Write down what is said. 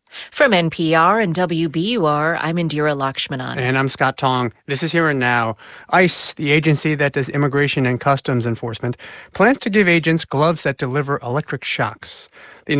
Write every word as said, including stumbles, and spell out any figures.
From N P R and W B U R, I'm Indira Lakshmanan. And I'm Scott Tong. This is Here and Now. ICE, the agency that does immigration and customs enforcement, plans to give agents gloves that deliver electric shocks. The